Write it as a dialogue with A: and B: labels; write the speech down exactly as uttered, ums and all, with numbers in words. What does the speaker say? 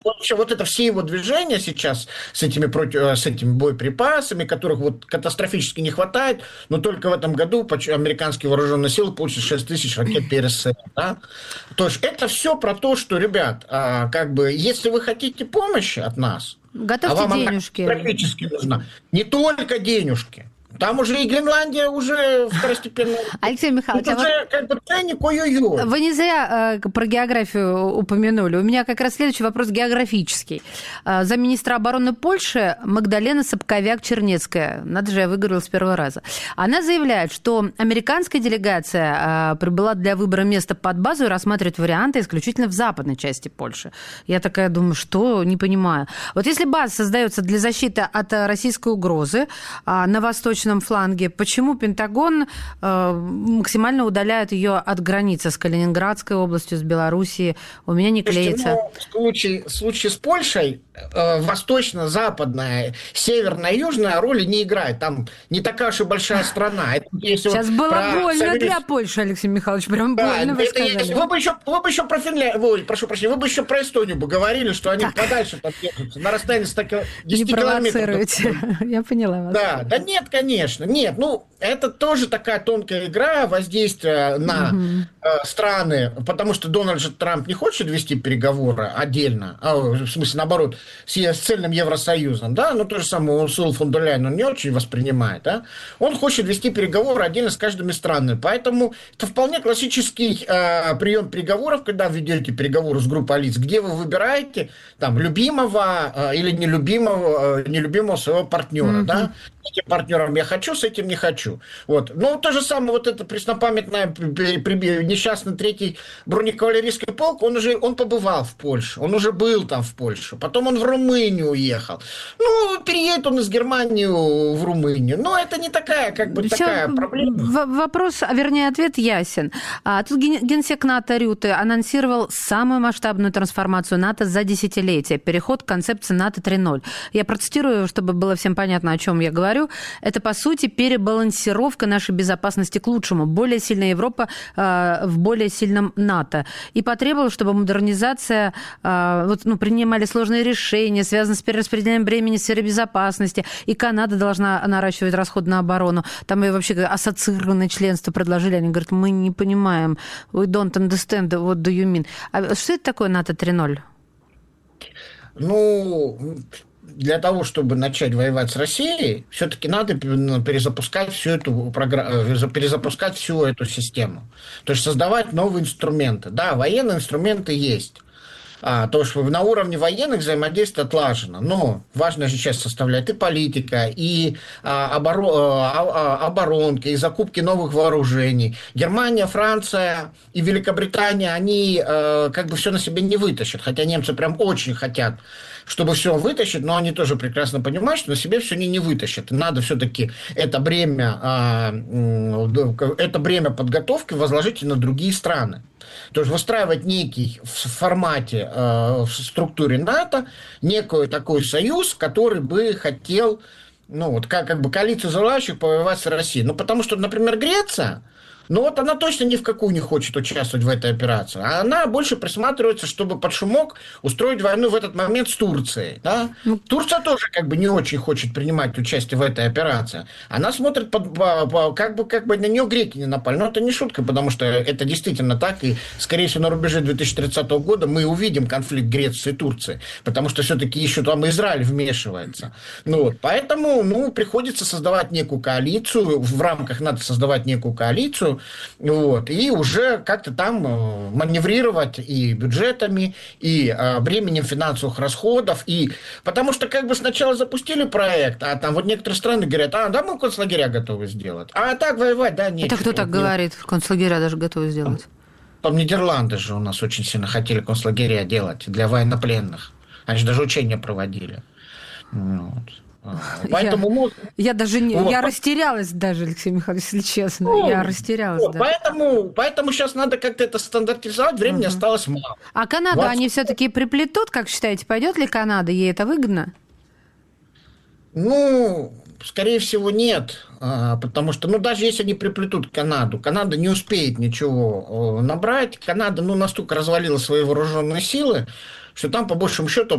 A: вообще вот это все его движения сейчас с этими, против, с этими боеприпасами, которых вот катастрофически не хватает, но только в этом году американские вооруженные силы получат шесть тысяч ракет ПРС. Да? То есть это все про то, что, ребят, как бы, если вы хотите помощи от нас,
B: готовьте
A: а вам
B: денежки.
A: Она катастрофически нужна, не только денежки. Там уже и Гренландия уже второстепенная.
B: Алексей Михайлович,
A: это
B: а
A: уже
B: вот
A: как бы ценник, ой-ой-ой.
B: Вы не зря э, про географию упомянули. У меня как раз следующий вопрос географический. Э, замминистра обороны Польши Магдалена Собковяк-Чернецкая, надо же, я выговорила с первого раза, она заявляет, что американская делегация э, прибыла для выбора места под базу и рассматривает варианты исключительно в западной части Польши. Я такая думаю, что? Не понимаю. Вот если база создается для защиты от российской угрозы э, на восточном фланге, почему Пентагон э, максимально удаляет ее от границы с Калининградской областью, с Белоруссией? У меня не клеится.
A: Слушайте, ну, в случае, в случае с Польшей э, восточно-западная, северная, южная роли не играет. Там не такая уж и большая страна. Это,
B: Сейчас было больно Союз... для Польши, Алексей Михайлович, прям да, больно вы сказали.
A: Есть, вы бы еще, вы бы еще про Финляндию, ой, прошу прощения, вы бы еще про Эстонию бы говорили, что они так. подальше там держатся, на расстоянии десять километров.
B: Я поняла вас.
A: Да, да нет, конечно, нет, ну, это тоже такая тонкая игра воздействия на угу. э, страны, потому что Дональд же Трамп не хочет вести переговоры отдельно, а, в смысле, наоборот, с, с цельным Евросоюзом, да, но то же самое Урсула фон дер Ляйен он не очень воспринимает, да, он хочет вести переговоры отдельно с каждой из стран, поэтому это вполне классический э, прием переговоров, когда вы ведете переговоры с группой лиц, где вы выбираете там любимого э, или нелюбимого, э, нелюбимого своего партнера, угу. да, с этим партнером я хочу, с этим не хочу. Вот. Но то же самое, вот это преснопамятное несчастный третий бронекавалерийский полк, он уже он побывал в Польше, он уже был там в Польше, потом он в Румынию уехал. Ну, переедет он из Германии в Румынию. Но это не такая, как бы,
B: Всё,
A: такая проблема.
B: Вопрос, а вернее, ответ ясен. А, тут генсек НАТО Рюте анонсировал самую масштабную трансформацию НАТО за десятилетие. Переход к концепции НАТО три ноль. Я процитирую, чтобы было всем понятно, о чем я говорю. Это, по сути, перебалансировка нашей безопасности к лучшему. Более сильная Европа э, в более сильном НАТО. И потребовал, чтобы модернизация, э, вот, ну, принимали сложные решения, связанные с перераспределением бремени в сфере безопасности. И Канада должна наращивать расходы на оборону. Там и вообще ассоциированное членство предложили. Они говорят, мы не понимаем. We don't understand what do you mean. А что это такое НАТО три ноль?
A: Ну... Для того, чтобы начать воевать с Россией, все-таки надо перезапускать всю эту программу, перезапускать всю эту систему. То есть создавать новые инструменты. Да, военные инструменты есть. А, то, что на уровне военных взаимодействие отлажено. Но важная же часть составляет и политика, и а, оборо, а, оборонки, и закупки новых вооружений. Германия, Франция и Великобритания, они а, как бы все на себе не вытащат. Хотя немцы прям очень хотят, чтобы все вытащить, но они тоже прекрасно понимают, что на себе все они не вытащат. Надо все-таки это бремя, а, это бремя подготовки возложить и на другие страны. То есть выстраивать некий в формате, э, в структуре НАТО, некий такой союз, который бы хотел, ну, вот как, как бы коалицию желающих повоевать с Россией. Ну, потому что, например, Греция, ну, вот она точно ни в какую не хочет участвовать в этой операции. А она больше присматривается, чтобы под шумок устроить войну в этот момент с Турцией. Да? Турция тоже как бы не очень хочет принимать участие в этой операции. Она смотрит, под, по, по, как, бы, как бы на нее греки не напали. Но это не шутка, потому что это действительно так. И, скорее всего, на рубеже две тысячи тридцатого года мы увидим конфликт Греции и Турции. Потому что все-таки еще там Израиль вмешивается. Ну, вот. Поэтому ну, приходится создавать некую коалицию. В рамках надо создавать некую коалицию. Вот, и уже как-то там маневрировать и бюджетами, и а, бременем финансовых расходов, и потому что как бы сначала запустили проект, а там вот некоторые страны говорят, а, да, мы концлагеря готовы сделать, а так воевать, да, нет.
B: Это кто так говорит, концлагеря даже готовы сделать?
A: Там Нидерланды же у нас очень сильно хотели концлагеря делать для военнопленных, они же даже учения проводили, вот.
B: Поэтому я, можно... я даже не, вот. я растерялась даже, Алексей Михайлович, если честно, ну, я растерялась. Вот. Да.
A: Поэтому, поэтому сейчас надо как-то это стандартизовать, времени угу. осталось мало.
B: А Канаду двадцать... они все-таки приплетут, как считаете, пойдет ли Канада, ей это выгодно?
A: Ну, скорее всего, нет, потому что, ну, даже если они приплетут Канаду, Канада не успеет ничего набрать, Канада, ну, настолько развалила свои вооруженные силы, что там, по большому счету,